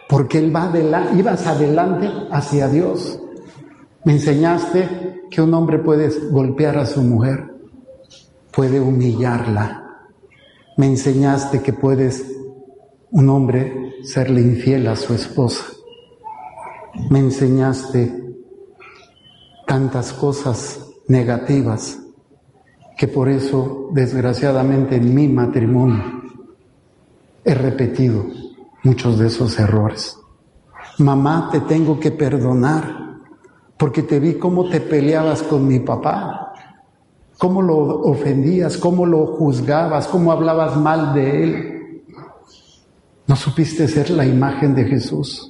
porque ibas adelante hacia Dios. Me enseñaste que un hombre puede golpear a su mujer, puede humillarla. Me enseñaste que un hombre serle infiel a su esposa. Me enseñaste tantas cosas negativas que por eso, desgraciadamente, en mi matrimonio he repetido muchos de esos errores. Mamá, te tengo que perdonar porque te vi cómo te peleabas con mi papá, cómo lo ofendías, cómo lo juzgabas, cómo hablabas mal de él. No supiste ser la imagen de Jesús.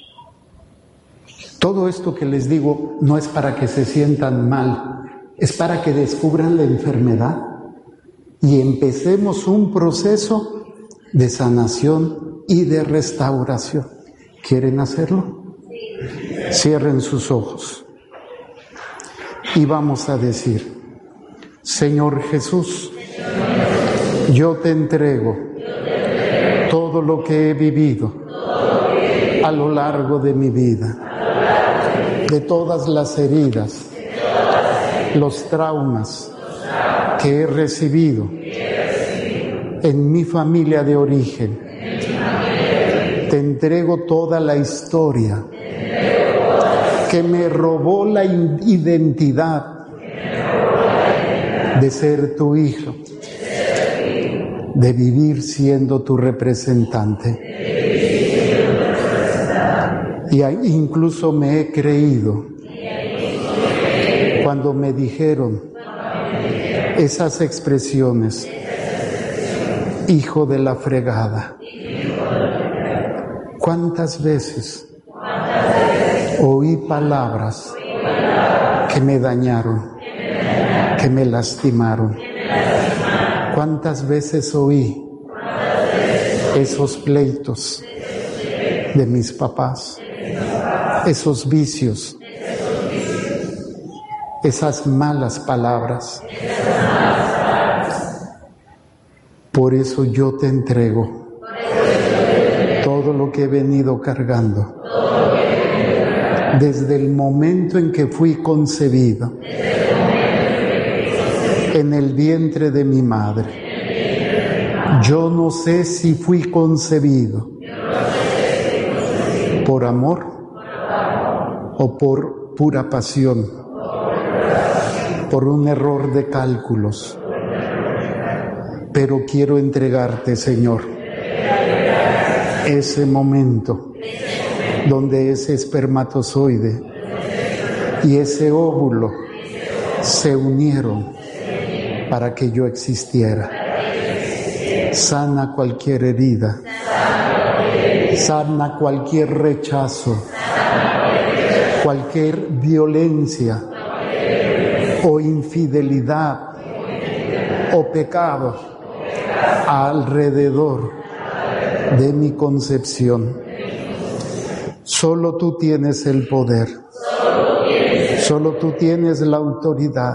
Todo esto que les digo no es para que se sientan mal, es para que descubran la enfermedad y empecemos un proceso de sanación y de restauración. ¿Quieren hacerlo? Cierren sus ojos y vamos a decir: Señor Jesús, yo te entrego todo lo que he vivido a lo largo de mi vida, de todas las heridas, los traumas que he recibido en mi familia de origen. Te entrego toda la historia que me robó la identidad de ser tu hijo, de vivir siendo tu representante. Y incluso me he creído cuando me dijeron esas expresiones: hijo de la fregada. ¿Cuántas veces oí palabras que me dañaron, que me lastimaron? ¿Cuántas veces oí esos pleitos de mis papás, esos vicios, esas malas palabras? Por eso yo te entrego todo lo que he venido cargando desde el momento en que fui concebido en el vientre de mi madre. Yo no sé si fui concebido por amor o por pura pasión, por un error de cálculos. Pero quiero entregarte, Señor, ese momento donde ese espermatozoide y ese óvulo se unieron para que yo existiera. Sana cualquier herida, sana cualquier rechazo, cualquier violencia o infidelidad o pecado alrededor de mi concepción. Solo tú tienes el poder, solo tú tienes la autoridad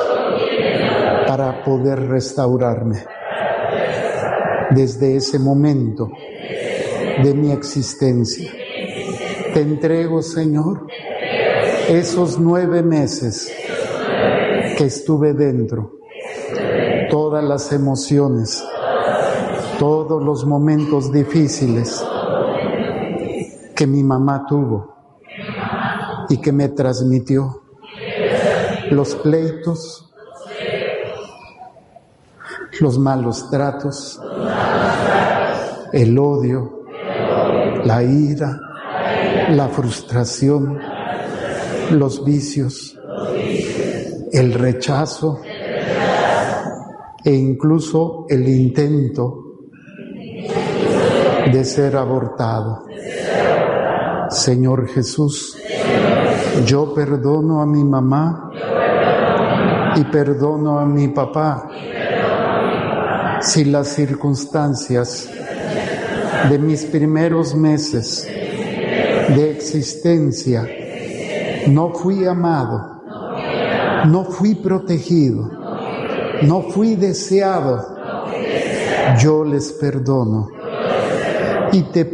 para poder restaurarme. Desde ese momento de mi existencia, te entrego, Señor, esos 9 meses que estuve dentro, todas las emociones, todos los momentos difíciles que mi mamá tuvo y que me transmitió, los pleitos, los malos tratos, el odio, la ira, la frustración, los vicios, el rechazo e incluso el intento de ser abortado. Señor Jesús, yo perdono a mi mamá y perdono a mi papá si las circunstancias de mis primeros meses de existencia no fui amado, no fui protegido, no fui deseado. Yo les perdono y te